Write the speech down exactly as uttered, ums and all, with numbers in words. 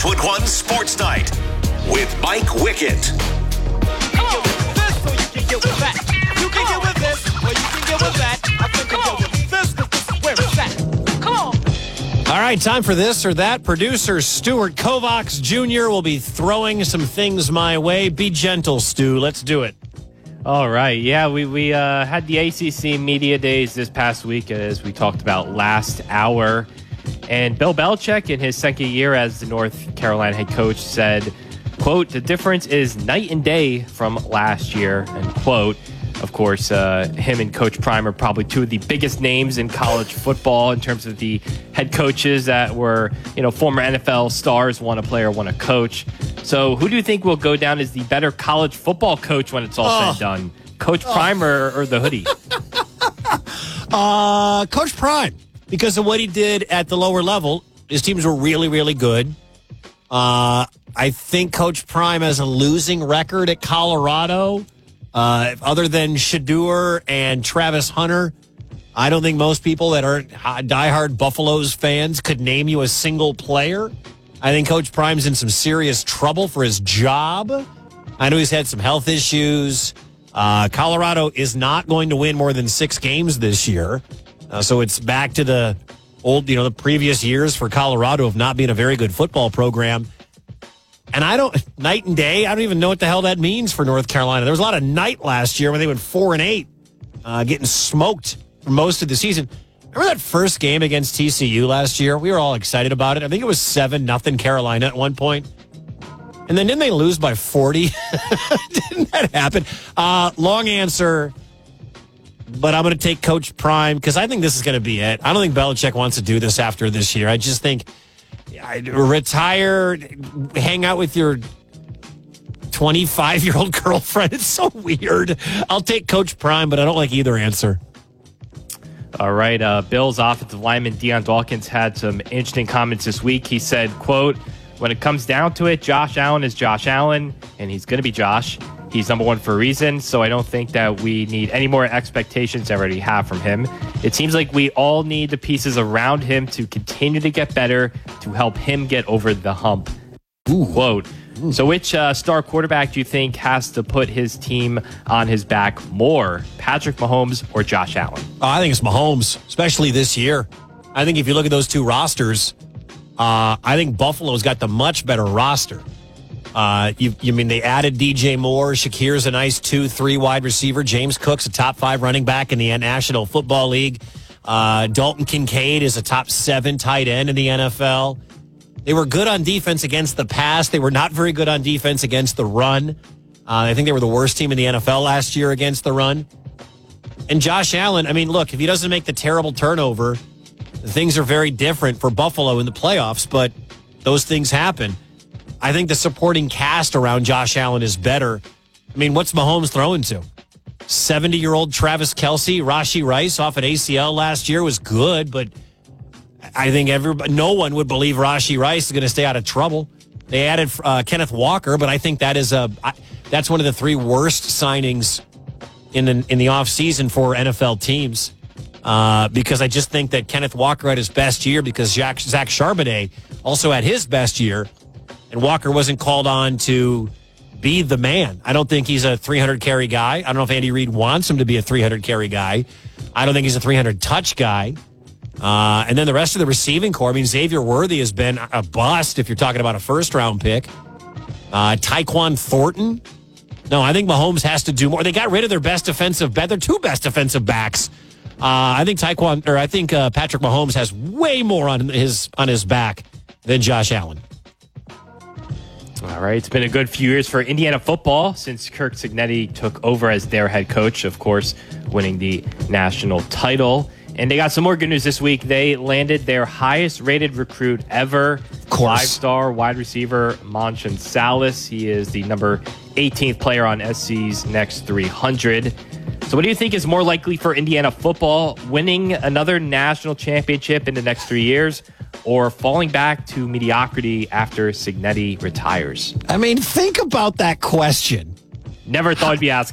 Westwood One Sports Night with Mike Wickett. Come on. This or you can get with that. You can get with this or you can get with that. I think you get with this because this is where it's at. Come on. All right, time for this or that. Producer Stuart Kovacs Junior will be throwing some things my way. Be gentle, Stu. Let's do it. All right. Yeah, we, we uh, had the A C C Media Days this past week, as we talked about last hour. And Bill Belichick, in his second year as the North Carolina head coach, said, quote, "The difference is night and day from last year," end quote. Of course, uh, him and Coach Prime are probably two of the biggest names in college football in terms of the head coaches that were, you know, former N F L stars, one a player, one a coach. So who do you think will go down as the better college football coach when it's all oh. said and done? Coach Prime oh. or, or the hoodie? uh, Coach Prime, because of what he did at the lower level. His teams were really, really good. Uh, I think Coach Prime has a losing record at Colorado. Uh, other than Shedeur and Travis Hunter, I don't think most people that are diehard Buffaloes fans could name you a single player. I think Coach Prime's in some serious trouble for his job. I know he's had some health issues. Uh, Colorado is not going to win more than six games this year. Uh, so it's back to the old, you know, the previous years for Colorado of not being a very good football program. And I don't, night and day, I don't even know what the hell that means for North Carolina. There was a lot of night last year when they went four and eight, uh, getting smoked for most of the season. Remember that first game against T C U last year? We were all excited about it. I think it was seven nothing Carolina at one point. And then didn't they lose by forty? Didn't that happen? Uh, long answer, but I'm going to take Coach Prime because I think this is going to be it. I don't think Belichick wants to do this after this year. I just think retire, hang out with your twenty-five-year-old girlfriend. It's so weird. I'll take Coach Prime, but I don't like either answer. All right. Uh, Bills offensive lineman Deion Dawkins had some interesting comments this week. He said, quote, "When it comes down to it, Josh Allen is Josh Allen, and he's going to be Josh. He's number one for a reason, so I don't think that we need any more expectations than we already have from him. It seems like we all need the pieces around him to continue to get better, to help him get over the hump." Ooh. Quote. Ooh. So which uh, star quarterback do you think has to put his team on his back more, Patrick Mahomes or Josh Allen? Oh, I think it's Mahomes, especially this year. I think if you look at those two rosters, uh, I think Buffalo's got the much better roster. Uh, you, you mean they added D J Moore. Shakir's a nice two, three wide receiver. James Cook's a top five running back in the National Football League. Uh, Dalton Kincaid is a top seven tight end in the N F L. They were good on defense against the pass. They were not very good on defense against the run. Uh, I think they were the worst team in the N F L last year against the run. And Josh Allen, I mean, look, if he doesn't make the terrible turnover, things are very different for Buffalo in the playoffs, but those things happen. I think the supporting cast around Josh Allen is better. I mean, what's Mahomes throwing to? seventy-year-old Travis Kelce, Rashee Rice off an A C L last year was good, but I think everybody, no one would believe Rashee Rice is going to stay out of trouble. They added uh, Kenneth Walker, but I think that is a I, that's one of the three worst signings in the in the offseason for N F L teams. Uh, because I just think that Kenneth Walker had his best year because Zach, Zach Charbonnet also had his best year. And Walker wasn't called on to be the man. I don't think he's a three hundred carry guy. I don't know if Andy Reid wants him to be a three hundred carry guy. I don't think he's a three hundred touch guy. Uh, and then the rest of the receiving core, I mean, Xavier Worthy has been a bust if you're talking about a first-round pick. Uh, Tyquan Thornton. No, I think Mahomes has to do more. They got rid of their best defensive back. Their two best defensive backs. Uh, I think Tyquan, or I think uh, Patrick Mahomes has way more on his on his back than Josh Allen. All right, it's been a good few years for Indiana football since Kirk Cignetti took over as their head coach, of course, winning the national title. And they got some more good news this week. They landed their highest-rated recruit ever, five-star wide receiver Manchin Salas. He is the number eighteenth player on S C's Next three hundred. So what do you think is more likely for Indiana football, winning another national championship in the next three years or falling back to mediocrity after Cignetti retires? I mean, think about that question. Never thought I'd be asking